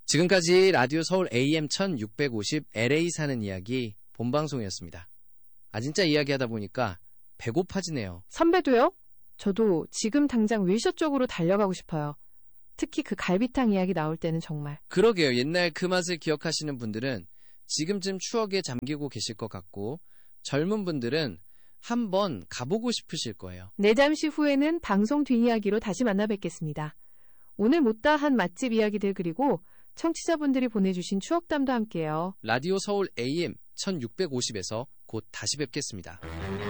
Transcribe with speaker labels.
Speaker 1: 지금까지 라디오 서울 AM 1650 LA 사는 이야기 본방송이었습니다. 진짜 이야기하다 보니까 배고파지네요.
Speaker 2: 선배도요? 저도 지금 당장 윌셔 쪽으로 달려가고 싶어요. 특히 그 갈비탕 이야기 나올 때는 정말.
Speaker 1: 그러게요. 옛날 그 맛을 기억하시는 분들은 지금쯤 추억에 잠기고 계실 것 같고, 젊은 분들은 한번 가보고 싶으실 거예요.
Speaker 2: 네, 잠시 후에는 방송 뒷이야기로 다시 만나 뵙겠습니다. 오늘 못다한 맛집 이야기들 그리고 청취자분들이 보내주신 추억담도 함께해요.
Speaker 1: 라디오 서울 AM 1650에서 곧 다시 뵙겠습니다.